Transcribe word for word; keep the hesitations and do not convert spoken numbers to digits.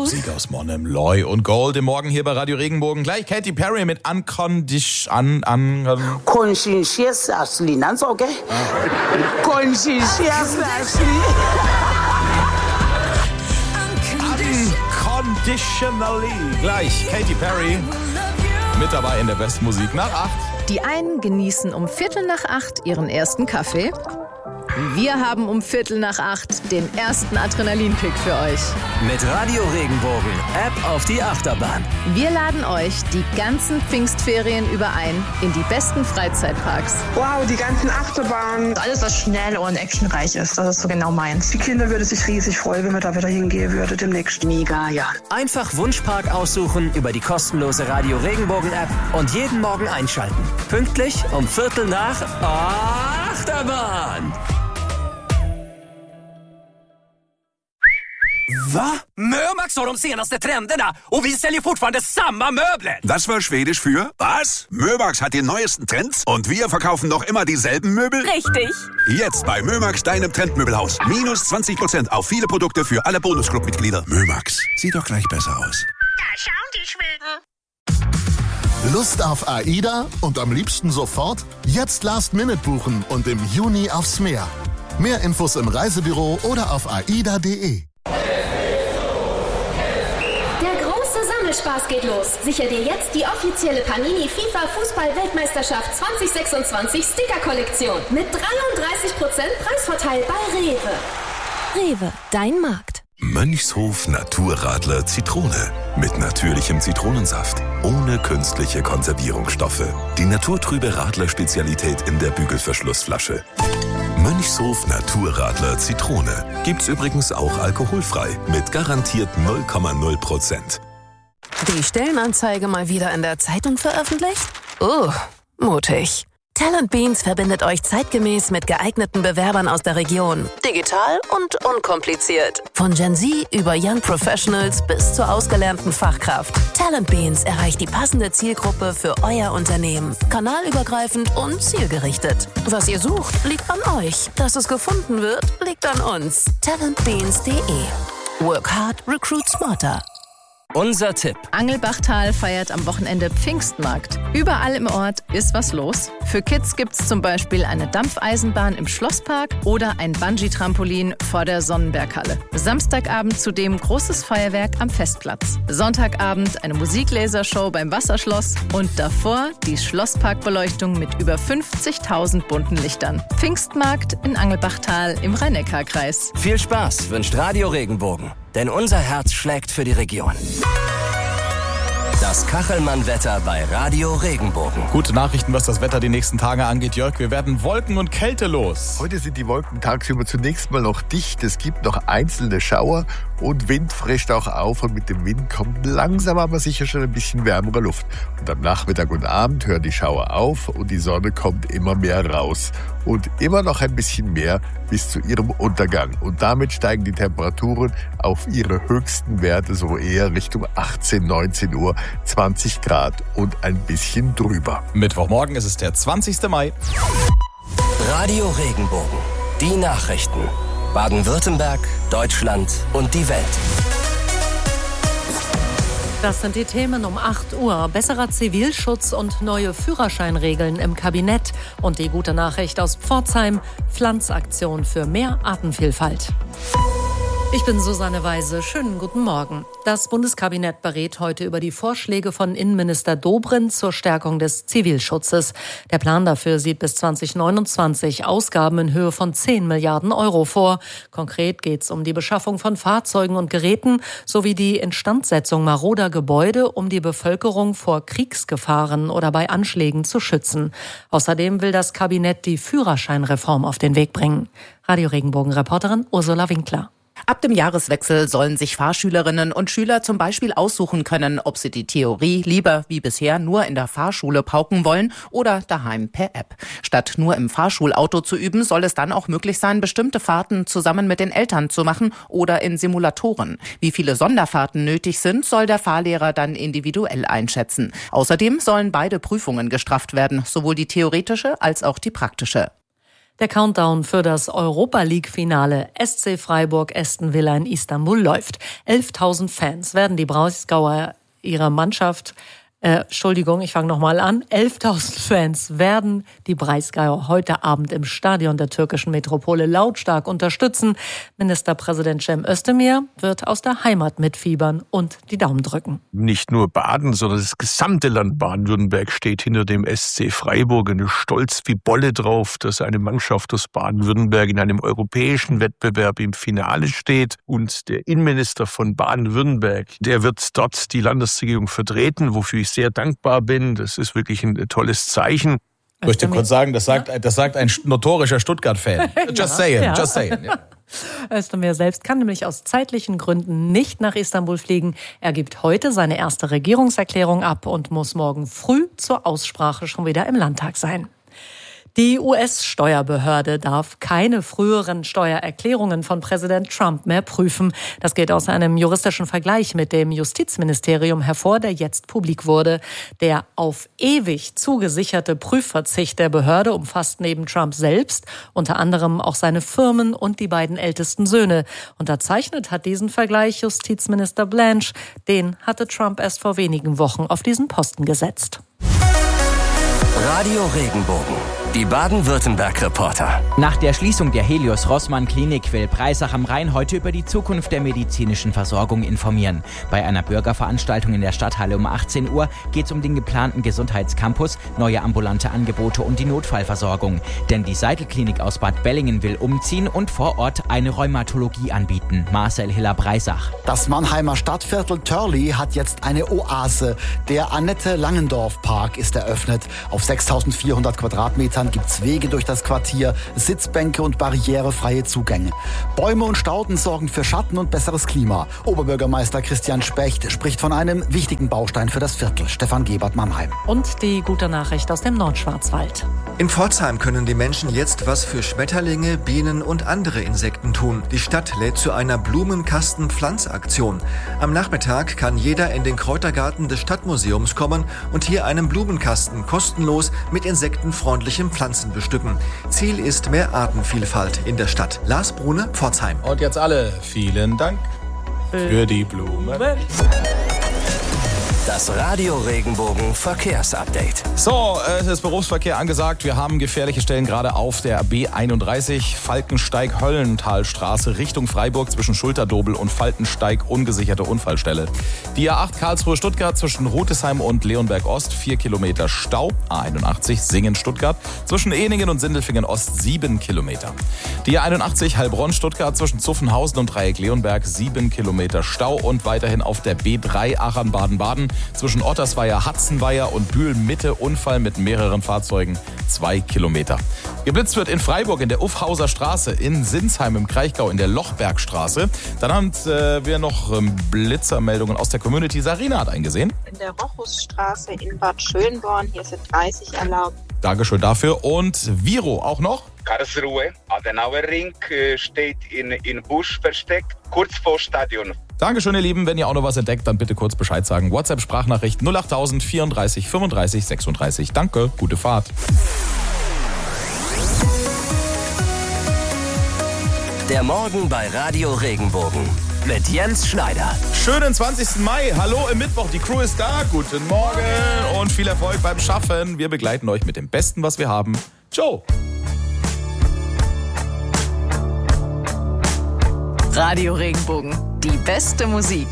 Musik aus Monnem, Loy und Gold im Morgen hier bei Radio Regenbogen. Gleich Katy Perry mit Uncondition... Un, un, un. Conscientiously, nan's okay? Conscientiously. Unconditionally. Gleich Katy Perry mit dabei in der Bestmusik nach acht. Die einen genießen um Viertel nach acht ihren ersten Kaffee. Wir haben um Viertel nach acht den ersten Adrenalinkick für euch. Mit Radio Regenbogen, App auf die Achterbahn. Wir laden euch die ganzen Pfingstferien über ein in die besten Freizeitparks. Wow, die ganzen Achterbahnen. Alles, was schnell und actionreich ist, das ist so genau meins. Die Kinder würden sich riesig freuen, wenn wir da wieder hingehen würden demnächst. Mega, ja. Einfach Wunschpark aussuchen über die kostenlose Radio Regenbogen App und jeden Morgen einschalten. Pünktlich um Viertel nach Achterbahn. Va? Mömax har de senaste trenderna och vi säljer fortfarande samma möbler. Das war schwedisch für was? Mömax hat die neuesten Trends und wir verkaufen noch immer dieselben Möbel? Richtig. Jetzt bei Mömax, deinem Trendmöbelhaus. Minus zwanzig Prozent auf viele Produkte für alle Bonusclub-Mitglieder. Mömax, sieht doch gleich besser aus. Da schauen die Schweden. Lust auf AIDA und am liebsten sofort? Jetzt Last Minute buchen und im Juni aufs Meer. Mehr Infos im Reisebüro oder auf aida punkt de. Spaß geht los. Sicher dir jetzt die offizielle Panini FIFA Fußball-Weltmeisterschaft zwanzig sechsundzwanzig Sticker-Kollektion mit dreiunddreißig Prozent Preisvorteil bei Rewe. Rewe, dein Markt. Mönchshof Naturradler Zitrone. Mit natürlichem Zitronensaft. Ohne künstliche Konservierungsstoffe. Die naturtrübe Radler-Spezialität in der Bügelverschlussflasche. Mönchshof Naturradler Zitrone. Gibt's übrigens auch alkoholfrei. Mit garantiert null Komma null Prozent. Die Stellenanzeige mal wieder in der Zeitung veröffentlicht? Oh, mutig. Talent Beans verbindet euch zeitgemäß mit geeigneten Bewerbern aus der Region. Digital und unkompliziert. Von Gen Z über Young Professionals bis zur ausgelernten Fachkraft. Talent Beans erreicht die passende Zielgruppe für euer Unternehmen. Kanalübergreifend und zielgerichtet. Was ihr sucht, liegt an euch. Dass es gefunden wird, liegt an uns. talent beans punkt de. Work hard, recruit smarter. Unser Tipp. Angelbachtal feiert am Wochenende Pfingstmarkt. Überall im Ort ist was los. Für Kids gibt's zum Beispiel eine Dampfeisenbahn im Schlosspark oder ein Bungee-Trampolin vor der Sonnenberghalle. Samstagabend zudem großes Feuerwerk am Festplatz. Sonntagabend eine Musiklasershow beim Wasserschloss und davor die Schlossparkbeleuchtung mit über fünfzigtausend bunten Lichtern. Pfingstmarkt in Angelbachtal im Rhein-Neckar-Kreis. Viel Spaß wünscht Radio Regenbogen. Denn unser Herz schlägt für die Region. Das Kachelmann-Wetter bei Radio Regenbogen. Gute Nachrichten, was das Wetter die nächsten Tage angeht, Jörg. Wir werden Wolken und Kälte los. Heute sind die Wolken tagsüber zunächst mal noch dicht. Es gibt noch einzelne Schauer und Wind frischt auch auf. Und mit dem Wind kommt langsam aber sicher schon ein bisschen wärmere Luft. Und am Nachmittag und Abend hören die Schauer auf und die Sonne kommt immer mehr raus. Und immer noch ein bisschen mehr bis zu ihrem Untergang. Und damit steigen die Temperaturen auf ihre höchsten Werte so eher Richtung achtzehn, neunzehn Uhr, zwanzig Grad und ein bisschen drüber. Mittwochmorgen ist es der zwanzigsten Mai. Radio Regenbogen. Die Nachrichten. Baden-Württemberg, Deutschland und die Welt. Das sind die Themen um acht Uhr. Besserer Zivilschutz und neue Führerscheinregeln im Kabinett. Und die gute Nachricht aus Pforzheim. Pflanzaktion für mehr Artenvielfalt. Ich bin Susanne Weise. Schönen guten Morgen. Das Bundeskabinett berät heute über die Vorschläge von Innenminister Dobrindt zur Stärkung des Zivilschutzes. Der Plan dafür sieht bis zwanzig neunundzwanzig Ausgaben in Höhe von zehn Milliarden Euro vor. Konkret geht es um die Beschaffung von Fahrzeugen und Geräten sowie die Instandsetzung maroder Gebäude, um die Bevölkerung vor Kriegsgefahren oder bei Anschlägen zu schützen. Außerdem will das Kabinett die Führerscheinreform auf den Weg bringen. Radio Regenbogen-Reporterin Ursula Winkler. Ab dem Jahreswechsel sollen sich Fahrschülerinnen und Schüler zum Beispiel aussuchen können, ob sie die Theorie lieber wie bisher nur in der Fahrschule pauken wollen oder daheim per App. Statt nur im Fahrschulauto zu üben, soll es dann auch möglich sein, bestimmte Fahrten zusammen mit den Eltern zu machen oder in Simulatoren. Wie viele Sonderfahrten nötig sind, soll der Fahrlehrer dann individuell einschätzen. Außerdem sollen beide Prüfungen gestrafft werden, sowohl die theoretische als auch die praktische. Der Countdown für das Europa-League-Finale S C Freiburg-Aston Villa in Istanbul läuft. elftausend Fans werden die Breisgauer ihrer Mannschaft Äh, Entschuldigung, ich fange nochmal an. elftausend Fans werden die Breisgauer heute Abend im Stadion der türkischen Metropole lautstark unterstützen. Ministerpräsident Cem Özdemir wird aus der Heimat mitfiebern und die Daumen drücken. Nicht nur Baden, sondern das gesamte Land Baden-Württemberg steht hinter dem S C Freiburg und ist stolz wie Bolle drauf, dass eine Mannschaft aus Baden-Württemberg in einem europäischen Wettbewerb im Finale steht. Und der Innenminister von Baden-Württemberg, der wird dort die Landesregierung vertreten, wofür ich sehr dankbar bin. Das ist wirklich ein tolles Zeichen. Ich möchte kurz sagen, das sagt, das sagt ein notorischer Stuttgart-Fan. Just saying, ja. just saying. Ja. Özdemir selbst kann nämlich aus zeitlichen Gründen nicht nach Istanbul fliegen. Er gibt heute seine erste Regierungserklärung ab und muss morgen früh zur Aussprache schon wieder im Landtag sein. Die U S-Steuerbehörde darf keine früheren Steuererklärungen von Präsident Trump mehr prüfen. Das geht aus einem juristischen Vergleich mit dem Justizministerium hervor, der jetzt publik wurde. Der auf ewig zugesicherte Prüfverzicht der Behörde umfasst neben Trump selbst unter anderem auch seine Firmen und die beiden ältesten Söhne. Unterzeichnet hat diesen Vergleich Justizminister Blanche. Den hatte Trump erst vor wenigen Wochen auf diesen Posten gesetzt. Radio Regenbogen, die Baden-Württemberg-Reporter. Nach der Schließung der Helios-Rossmann-Klinik will Breisach am Rhein heute über die Zukunft der medizinischen Versorgung informieren. Bei einer Bürgerveranstaltung in der Stadthalle um achtzehn Uhr geht es um den geplanten Gesundheitscampus, neue ambulante Angebote und die Notfallversorgung. Denn die Seidel-Klinik aus Bad Bellingen will umziehen und vor Ort eine Rheumatologie anbieten. Marcel Hiller-Breisach. Das Mannheimer Stadtviertel Törli hat jetzt eine Oase. Der Annette-Langendorf-Park ist eröffnet. Auf sechstausendvierhundert Quadratmetern gibt's Wege durch das Quartier, Sitzbänke und barrierefreie Zugänge. Bäume und Stauden sorgen für Schatten und besseres Klima. Oberbürgermeister Christian Specht spricht von einem wichtigen Baustein für das Viertel. Stefan Gebert, Mannheim. Und die gute Nachricht aus dem Nordschwarzwald. In Pforzheim können die Menschen jetzt was für Schmetterlinge, Bienen und andere Insekten tun. Die Stadt lädt zu einer Blumenkasten-Pflanzaktion. Am Nachmittag kann jeder in den Kräutergarten des Stadtmuseums kommen und hier einen Blumenkasten kostenlos mit insektenfreundlichen Pflanzen bestücken. Ziel ist mehr Artenvielfalt in der Stadt. Lars Brune, Pforzheim. Und jetzt alle vielen Dank für die Blumen. Das Radio Regenbogen Verkehrsupdate. So, es ist Berufsverkehr angesagt. Wir haben gefährliche Stellen gerade auf der B einunddreißig, Falkensteig-Höllentalstraße Richtung Freiburg zwischen Schulterdobel und Falkensteig, ungesicherte Unfallstelle. Die A acht Karlsruhe-Stuttgart zwischen Rutesheim und Leonberg-Ost, vier Kilometer Stau. A einundachtzig Singen-Stuttgart zwischen Eningen und Sindelfingen-Ost, sieben Kilometer. Die A einundachtzig Heilbronn-Stuttgart zwischen Zuffenhausen und Dreieck Leonberg, sieben Kilometer Stau. Und weiterhin auf der B drei Aachen-Baden-Baden zwischen Ottersweier, Hatzenweier und Bühl-Mitte, Unfall mit mehreren Fahrzeugen, zwei Kilometer. Geblitzt wird in Freiburg in der Uffhauser Straße, in Sinsheim im Kraichgau in der Lochbergstraße. Dann haben äh, wir noch ähm, Blitzermeldungen aus der Community. Sarina hat eingesehen. In der Rochusstraße in Bad Schönborn, hier sind dreißig erlaubt. Dankeschön dafür. Und Viro auch noch. Karlsruhe, Adenauer Ring steht in, in Busch versteckt, kurz vor Stadion. Dankeschön, ihr Lieben. Wenn ihr auch noch was entdeckt, dann bitte kurz Bescheid sagen. WhatsApp-Sprachnachricht null achttausend vierunddreißig fünfunddreißig sechsunddreißig. Danke, gute Fahrt. Der Morgen bei Radio Regenbogen mit Jens Schneider. Schönen zwanzigsten Mai. Hallo im Mittwoch. Die Crew ist da. Guten Morgen und viel Erfolg beim Schaffen. Wir begleiten euch mit dem Besten, was wir haben. Ciao. Radio Regenbogen. Die beste Musik.